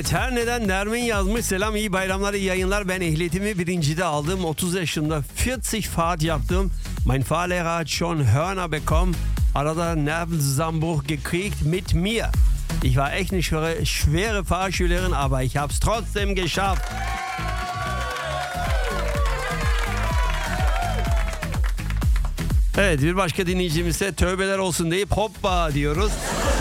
Evet, her neden Nermin yazmış. Selam, iyi bayramlar, iyi yayınlar. Ben ehliyetimi birincide aldım. 30 yaşında 40 Fahrt yaptım. Mein Fahrlehrer hat schon Hörner bekommen. Arada Nervenzusammenbruch gekriegt mit mir. Ich war echt eine schwere Fahrschülerin, aber ich habe es trotzdem geschafft. Evet, bir başka dinleyicimize tövbeler olsun deyip hoppa diyoruz.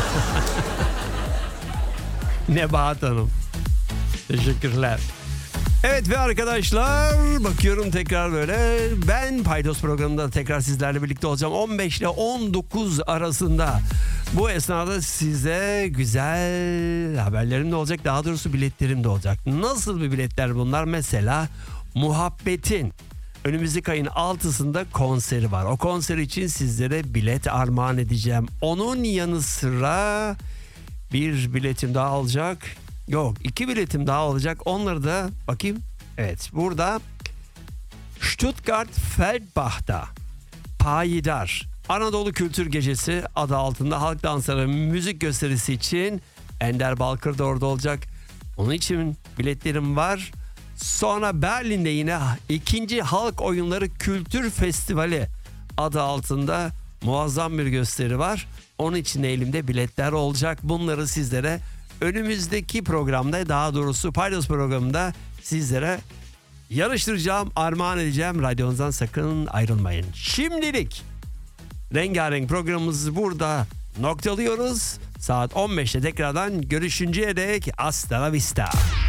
Nebahat Hanım. Teşekkürler. Evet ve arkadaşlar, bakıyorum tekrar böyle. Ben Paydos programında tekrar sizlerle birlikte olacağım. 15 ile 19 arasında. Bu esnada size güzel haberlerim de olacak. Daha doğrusu biletlerim de olacak. Nasıl bir biletler bunlar? Mesela Muhabbet'in önümüzdeki ayın 6'sında konseri var. O konser için sizlere bilet armağan edeceğim. Onun yanı sıra bir biletim daha olacak. Yok, 2 biletim daha olacak. Onları da bakayım. Evet, burada Stuttgart Feldbach'ta Payidar Anadolu Kültür Gecesi adı altında halk dansları müzik gösterisi için Ender Balkır da orada olacak. Onun için biletlerim var. Sonra Berlin'de yine 2. Halk Oyunları Kültür Festivali adı altında muazzam bir gösteri var. Onun için elimde biletler olacak. Bunları sizlere önümüzdeki programda, daha doğrusu Paydos programında sizlere yarıştıracağım, armağan edeceğim. Radyonuzdan sakın ayrılmayın. Şimdilik rengarenk programımızı burada noktalıyoruz. Saat 15'te tekrardan görüşünceye dek hasta la vista.